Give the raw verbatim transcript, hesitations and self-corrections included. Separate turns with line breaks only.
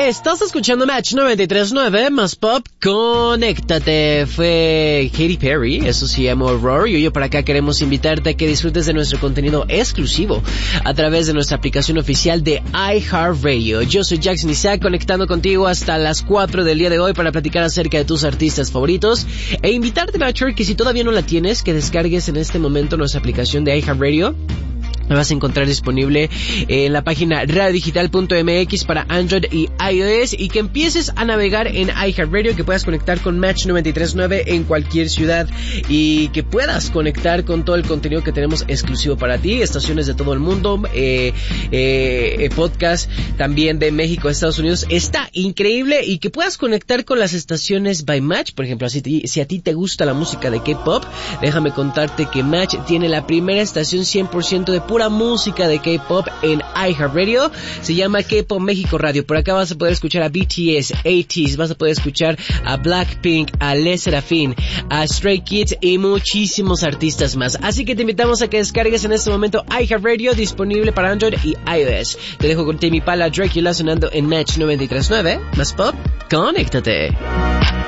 Estás escuchando Match noventa y tres punto nueve, más pop, conéctate. Fue Katy Perry, eso se llamó Roar, y hoy por acá queremos invitarte a que disfrutes de nuestro contenido exclusivo a través de nuestra aplicación oficial de iHeartRadio. Yo soy Jackson Isaac, conectando contigo hasta las cuatro del día de hoy para platicar acerca de tus artistas favoritos e invitarte, Matcher, que si todavía no la tienes, que descargues en este momento nuestra aplicación de iHeartRadio. Me vas a encontrar disponible en la página radio digital punto m x para Android y iOS, y que empieces a navegar en iHeartRadio, que puedas conectar con Match noventa y tres punto nueve en cualquier ciudad y que puedas conectar con todo el contenido que tenemos exclusivo para ti, estaciones de todo el mundo, eh, eh, podcast también de México, Estados Unidos. Está increíble, y que puedas conectar con las estaciones by Match. Por ejemplo, si, si a ti te gusta la música de K-pop, déjame contarte que Match tiene la primera estación cien por ciento de pura música de K-pop en iHeartRadio. Se llama K-pop México Radio. Por acá vas a poder escuchar a B T S, A T S, vas a poder escuchar a Blackpink, a Les Serafin, a Stray Kids y muchísimos artistas más. Así que te invitamos a que descargues en este momento iHeartRadio, disponible para Android y iOS. Te dejo con Tame Impala, Drake y la sonando en Match noventa y tres punto nueve. Más pop, conéctate.